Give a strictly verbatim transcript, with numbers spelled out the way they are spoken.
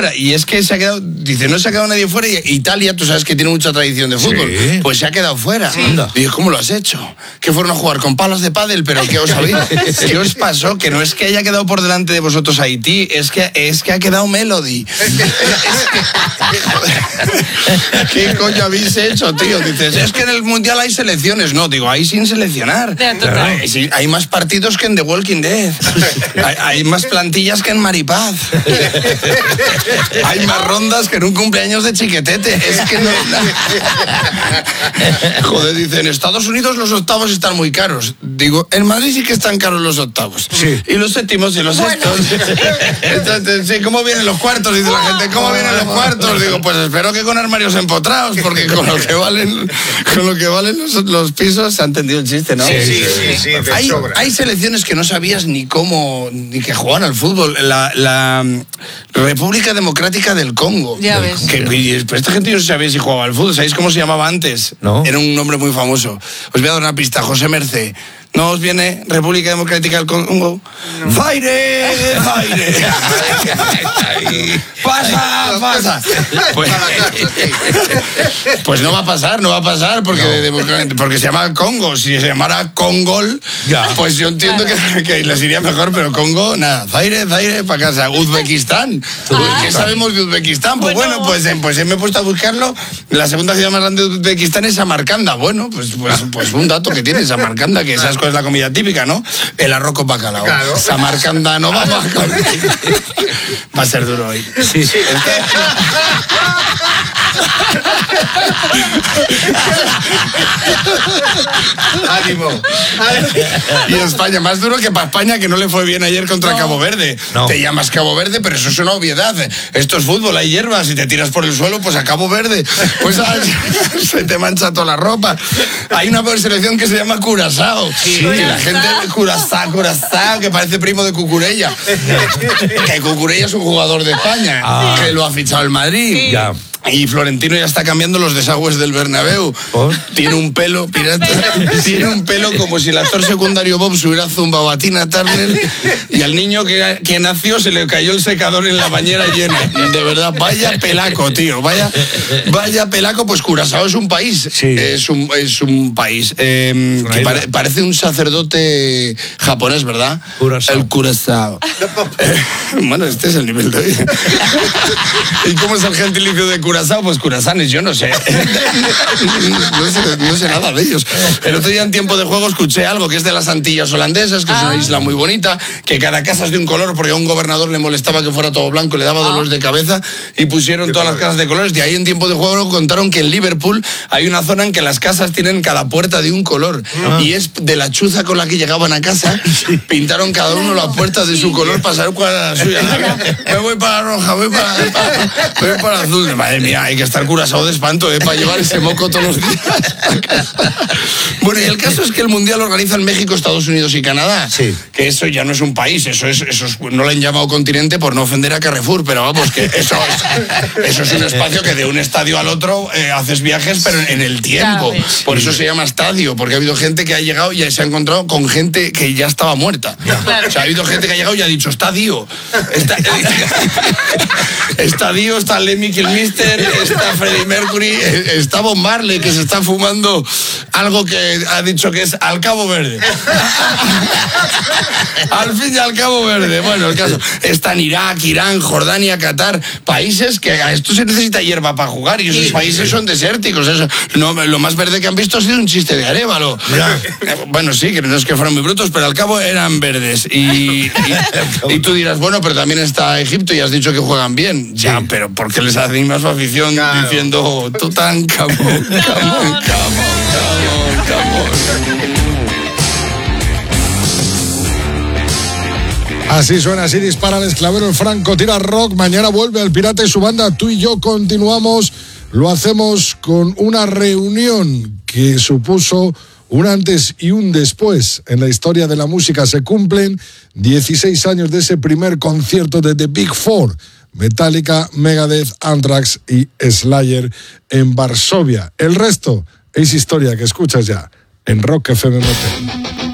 fuera. Y es que se ha quedado, dice, no se ha quedado nadie fuera. Y Italia, tú sabes que tiene mucha tradición de fútbol, sí. Pues se ha quedado fuera. Sí. Y yo, ¿cómo lo has hecho? Que fueron a jugar con palos de pádel, pero ¿qué os habéis? ¿Qué os pasó? Que no es que haya quedado por delante de vosotros Haití, es que, es que ha quedado Melody. ¿Qué coño habéis hecho, tío? Dices, es que en el Mundial hay selecciones. No, digo, hay sin seleccionar. Claro. Hay, hay más partidos que en The Walking Dead. Hay, hay más plantillas que en Maripaz. Hay más rondas que en un cumpleaños de Chiquetete. Es que no... Joder, dice, en Estados Unidos los octavos están muy caros. Digo, en Madrid sí que están caros los octavos. Sí. Y los séptimos y los sextos. Entonces, sí, ¿cómo vienen los cuartos? Dice la gente, ¿cómo vienen los cuartos? Digo, pues espero que con armarios empotrados, porque con lo que valen, con lo que valen los, los pisos, se ha entendido el chiste, ¿no? Sí, sí, sí. sí, sí hay, hay selecciones que no sabías ni cómo, ni que juegan al fútbol. La, la República Democrática del Congo. Ya ves. Que, pero esta gente no sabía si jugaba al fútbol. ¿Sabéis cómo se llamaba antes? No. Era un nombre muy famoso. Os voy a dar una pista. José Mercé. ¿No os viene República Democrática del Congo? No. ¡Zaire! ¡Zaire! ¡Pasa! ¡Pasa! Pues, pues no va a pasar, no va a pasar, porque, no. porque se llama Congo. Si se llamara Congol, ya. Pues yo entiendo que, que les iría mejor, pero Congo, nada. Zaire, Zaire, para casa. Uzbekistán. Ah. ¿Qué sabemos de Uzbekistán? Pues bueno, bueno pues, pues me he puesto a buscarlo. La segunda ciudad más grande de Uzbekistán es Samarcanda. Bueno, pues, pues, pues un dato que tiene Samarcanda, que esas es la comida típica, ¿no? El arroz con bacalao. Claro. Samarcanda no va, va, va a ser duro hoy. Sí, sí. Ánimo. Y España, más duro que para España, que no le fue bien ayer contra no. Cabo Verde. No. Te llamas Cabo Verde, pero eso es una obviedad. Esto es fútbol, hay hierbas. Si te tiras por el suelo, pues a Cabo Verde. Pues se te mancha toda la ropa. Hay una selección que se llama Curazao. Sí. Y la gente, Curazao, Curazao, que parece primo de Cucurella. Que Cucurella es un jugador de España, ah. que lo ha fichado el Madrid. Sí. Ya. Y Florentino ya está cambiando los desagües del Bernabéu. ¿Oh? Tiene un pelo, pirata, tiene un pelo como si el actor secundario Bob se hubiera zumbado a Tina Turner y al niño que, que nació se le cayó el secador en la bañera llena. De verdad, vaya pelaco, tío. Vaya, vaya pelaco. Pues Curazao es un país. Sí. Es un, es un país eh, que pare, parece un sacerdote japonés, ¿verdad? Curazao. El Curazao. Eh, bueno, este es el nivel de hoy. ¿Y cómo es el gentilicio de Curazao? Curazao, pues curazanes, yo no sé. no sé. No sé nada de ellos. El otro día en tiempo de juego escuché algo que es de las Antillas holandesas, que ah. es una isla muy bonita, que cada casa es de un color, porque a un gobernador le molestaba que fuera todo blanco, le daba dolores de cabeza, y pusieron todas las casas de colores. De ahí en tiempo de juego contaron que en Liverpool hay una zona en que las casas tienen cada puerta de un color, ah. y es de la chuza con la que llegaban a casa, pintaron cada uno la puerta de su color para saber cuál era la suya. Me voy para la roja, voy para, para, voy para la azul. Madre mía, hay que estar Curazao de espanto, ¿eh? Para llevar ese moco todos los días. Bueno, y el caso es que el Mundial lo organizan México, Estados Unidos y Canadá. Sí. Que eso ya no es un país, eso es, eso es, no lo han llamado continente por no ofender a Carrefour, pero vamos, que eso es, eso es un espacio que de un estadio al otro eh, haces viajes, pero en el tiempo. Por eso se llama estadio, porque ha habido gente que ha llegado y se ha encontrado con gente que ya estaba muerta. Claro. O sea, ha habido gente que ha llegado y ha dicho, estadio. Está, estadio, está Lemmy Kilmister, está Freddie Mercury, está Bob Marley, que se está fumando algo que ha dicho que es al Cabo Verde. Al fin y al Cabo Verde. Bueno, el caso. Están Irak, Irán, Jordania, Qatar, países que a esto se necesita hierba para jugar y esos sí, países son desérticos. Eso, no, lo más verde que han visto ha sido un chiste de Arévalo. Bueno, sí, que no es que fueran muy brutos, pero al cabo eran verdes. Y, y, y tú dirás, bueno, pero también está Egipto y has dicho que juegan bien. Ya, sí. Pero ¿por qué les hacen más afición claro. diciendo Tutankamón, Kamón, Kamón, Kamón, Kamón? Así suena, así dispara el esclavero, el franco tira rock. Mañana vuelve el Pirata y su banda. Tú y yo continuamos. Lo hacemos con una reunión que supuso un antes y un después en la historia de la música. Se cumplen dieciséis años de ese primer concierto de The Big Four: Metallica, Megadeth, Anthrax y Slayer en Varsovia. El resto es historia que escuchas ya en Rock F M.